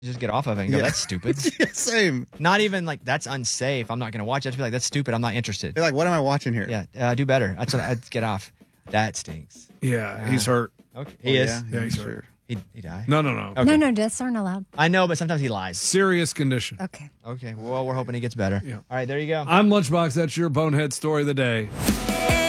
You just get off of it and go, that's stupid. Yeah, same. Not even like, that's unsafe. I'm not going to watch it. I'd be like, that's stupid. I'm not interested. You're like, what am I watching here? Yeah, do better. That's what I'd get off. That stinks. Yeah, he's hurt. Okay. He is. Yeah, he's hurt. He died? No. Okay. No, deaths aren't allowed. I know, but sometimes he lies. Serious condition. Okay. Okay. Well, we're hoping he gets better. Yeah. All right, there you go. I'm Lunchbox. That's your bonehead story of the day.